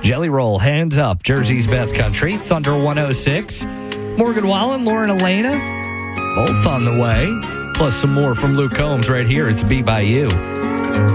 Jelly Roll, Hands Up, Jersey's Best Country, Thunder 106. Morgan Wallen, Lauren Elena, both on the way. Plus some more from Luke Combs right here. It's Be By You.